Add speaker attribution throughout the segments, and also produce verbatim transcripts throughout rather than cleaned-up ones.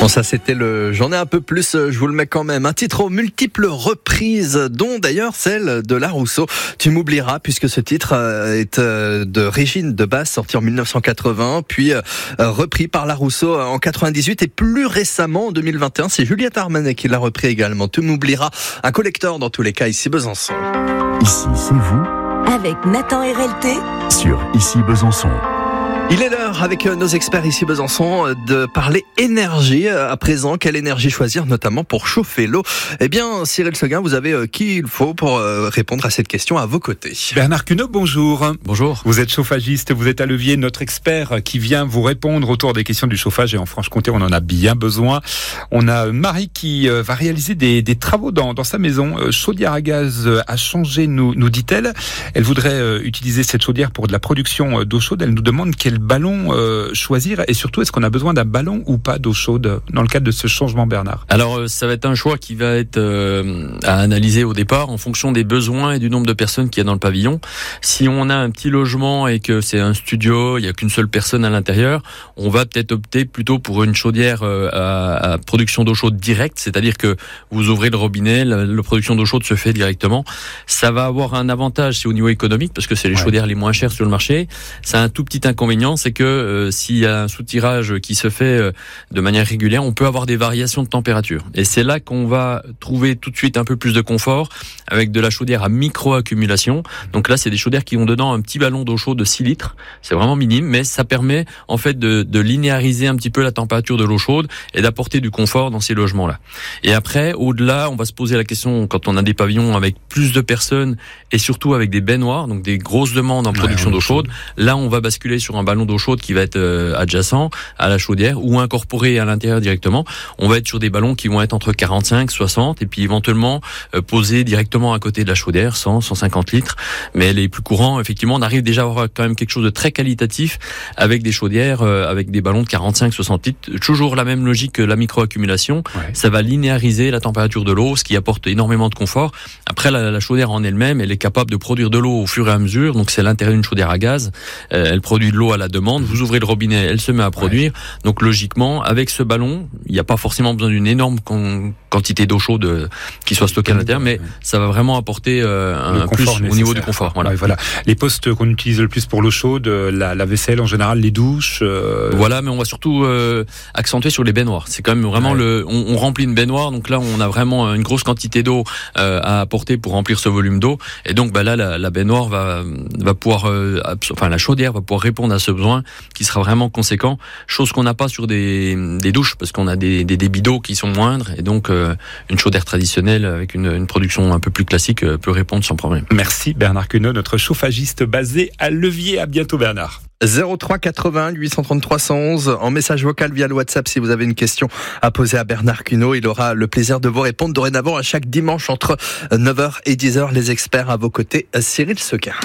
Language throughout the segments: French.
Speaker 1: Bon, ça c'était le J'en ai un peu plus, je vous le mets quand même. Un titre aux multiples reprises, dont d'ailleurs celle de La Rousseau. Tu m'oublieras, puisque ce titre est de Régine Debasse, sorti en dix-neuf cent quatre-vingts, puis repris par La Rousseau en quatre-vingt-dix-huit, et plus récemment en deux mille vingt et un, c'est Juliette Armanet qui l'a repris également. Tu m'oublieras, un collector dans tous les cas, ici Besançon.
Speaker 2: Ici c'est vous,
Speaker 3: avec Nathan R L T,
Speaker 2: sur Ici Besançon.
Speaker 1: Il est l'heure, avec nos experts ici Besançon, de parler énergie. À présent, quelle énergie choisir, notamment pour chauffer l'eau? Eh bien, Cyril Seguin, vous avez qui il faut pour répondre à cette question à vos côtés.
Speaker 4: Bernard Cuneau, bonjour.
Speaker 5: Bonjour.
Speaker 4: Vous êtes chauffagiste, vous êtes à Levier, notre expert qui vient vous répondre autour des questions du chauffage, et en Franche-Comté, on en a bien besoin. On a Marie qui va réaliser des, des travaux dans, dans sa maison. Chaudière à gaz a changé, nous, nous dit-elle. Elle voudrait utiliser cette chaudière pour de la production d'eau chaude. Elle nous demande quelle ballon euh, choisir, et surtout est-ce qu'on a besoin d'un ballon ou pas d'eau chaude dans le cadre de ce changement, Bernard?
Speaker 5: Alors euh, ça va être un choix qui va être euh, à analyser au départ en fonction des besoins et du nombre de personnes qu'il y a dans le pavillon. Si on a un petit logement et que c'est un studio, il n'y a qu'une seule personne à l'intérieur, on va peut-être opter plutôt pour une chaudière euh, à, à production d'eau chaude directe, c'est-à-dire que vous ouvrez le robinet, la, la production d'eau chaude se fait directement. Ça va avoir un avantage, c'est au niveau économique, parce que c'est les ouais. chaudières les moins chères sur le marché. Ça a un tout petit inconvénient, c'est que euh, s'il y a un soutirage qui se fait euh, de manière régulière, on peut avoir des variations de température. Et c'est là qu'on va trouver tout de suite un peu plus de confort avec de la chaudière à micro-accumulation. Donc là, c'est des chaudières qui ont dedans un petit ballon d'eau chaude de six litres. C'est vraiment minime, mais ça permet en fait de, de linéariser un petit peu la température de l'eau chaude et d'apporter du confort dans ces logements-là. Et après, au-delà, on va se poser la question, quand on a des pavillons avec plus de personnes et surtout avec des baignoires, donc des grosses demandes en production ouais, d'eau chaude, là, on va basculer sur un ballon d'eau chaude qui va être euh, adjacent à la chaudière ou incorporé à l'intérieur directement. On va être sur des ballons qui vont être entre quarante-cinq, soixante et puis éventuellement euh, posés directement à côté de la chaudière, cent, cent cinquante litres. Mais les plus courants, effectivement, on arrive déjà à avoir quand même quelque chose de très qualitatif avec des chaudières, euh, avec des ballons de quarante-cinq, soixante litres. Toujours la même logique que la micro-accumulation. Ouais. Ça va linéariser la température de l'eau, ce qui apporte énormément de confort. Après, la, la chaudière en elle-même, elle est capable de produire de l'eau au fur et à mesure. Donc c'est l'intérêt d'une chaudière à gaz. Euh, elle produit de l'eau à la demande. Vous ouvrez le robinet, elle se met à produire. Ouais. Donc logiquement, avec ce ballon, il n'y a pas forcément besoin d'une énorme con- quantité d'eau chaude euh, qui soit stockée à l'intérieur, mais ouais. ça va vraiment apporter euh, un plus nécessaire au niveau du confort. Voilà.
Speaker 4: Ouais, voilà. Les postes qu'on utilise le plus pour l'eau chaude, la, la vaisselle en général, les douches. Euh...
Speaker 5: Voilà, mais on va surtout euh, accentuer sur les baignoires. C'est quand même vraiment ouais. le. On, on remplit une baignoire, donc là on a vraiment une grosse quantité d'eau euh, à apporter pour remplir ce volume d'eau, et donc bah là la, la baignoire va va pouvoir, euh, absor- enfin la chaudière va pouvoir répondre à ce besoin qui sera vraiment conséquent, chose qu'on n'a pas sur des, des douches, parce qu'on a des, des débits d'eau qui sont moindres, et donc euh, une chaudière traditionnelle avec une, une production un peu plus classique euh, peut répondre sans problème.
Speaker 4: Merci Bernard Cuneau, notre chauffagiste basé à Levier. À bientôt Bernard.
Speaker 1: zéro trois quatre-vingts huit cent trente-trois cent onze en message vocal via le WhatsApp si vous avez une question à poser à Bernard Cuneau. Il aura le plaisir de vous répondre dorénavant à chaque dimanche entre neuf heures et dix heures. Les experts à vos côtés, Cyril Seguin.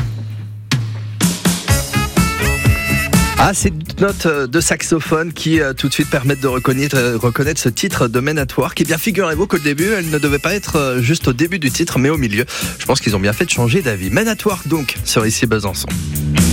Speaker 1: Ah, ces notes de saxophone qui euh, tout de suite permettent de reconnaître, euh, reconnaître ce titre de Men at Work. Et bien, figurez-vous qu'au début, elle ne devait pas être euh, juste au début du titre, mais au milieu. Je pense qu'ils ont bien fait de changer d'avis. Men at Work, donc, sur Ici Besançon.